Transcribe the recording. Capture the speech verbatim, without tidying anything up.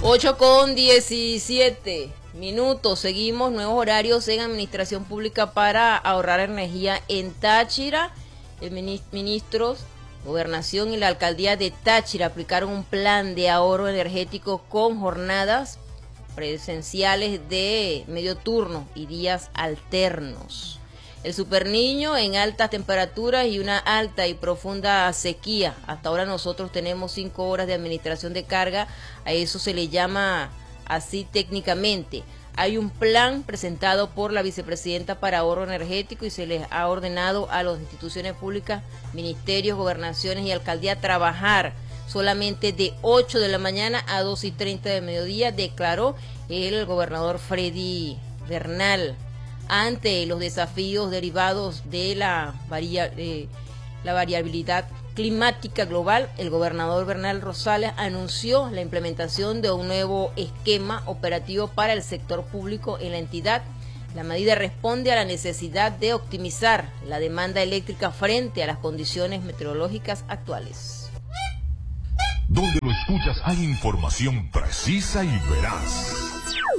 ocho con diecisiete minutos. Seguimos nuevos horarios en administración pública para ahorrar energía en Táchira. El ministros, Gobernación y la Alcaldía de Táchira aplicaron un plan de ahorro energético con jornadas presenciales de medio turno y días alternos. El Superniño en altas temperaturas y una alta y profunda sequía. Hasta ahora nosotros tenemos cinco horas de administración de carga, a eso se le llama así técnicamente. Hay un plan presentado por la vicepresidenta para ahorro energético y se les ha ordenado a las instituciones públicas, ministerios, gobernaciones y alcaldías trabajar solamente de ocho de la mañana a dos y treinta de mediodía, declaró el gobernador Freddy Bernal. Ante los desafíos derivados de la, varia, eh, la variabilidad climática global, el gobernador Bernal Rosales anunció la implementación de un nuevo esquema operativo para el sector público en la entidad. La medida responde a la necesidad de optimizar la demanda eléctrica frente a las condiciones meteorológicas actuales. Donde lo escuchas hay información precisa y veraz.